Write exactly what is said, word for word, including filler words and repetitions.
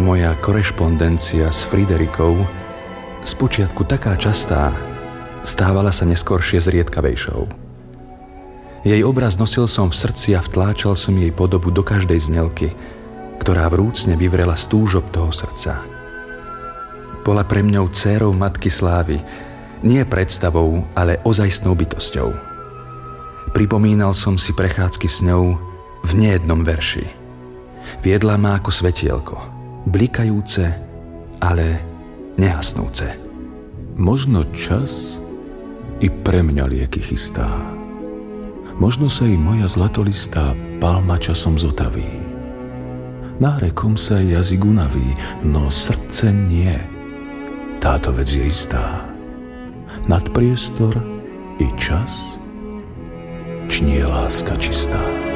Moja korešpondencia s Friderikou, spočiatku taká častá, stávala sa neskoršie zriedkavejšou. Jej obraz nosil som v srdci a vtláčal som jej podobu do každej znelky, ktorá vrúcne vyvrela z túžob toho srdca. Bola pre mňou dcérou Matky Slávy, nie predstavou, ale ozajstnou bytosťou. Pripomínal som si prechádzky s ňou v nejednom verši. Viedla ma ako svetielko, blikajúce, ale nehasnúce. Možno čas i pre mňa lieky chystá. Možno sa i moja zlatolistá palma časom zotaví. Nárekom sa jazyk unaví, no srdce nie. Táto vec je istá. Nad priestor i čas čnie láska čistá.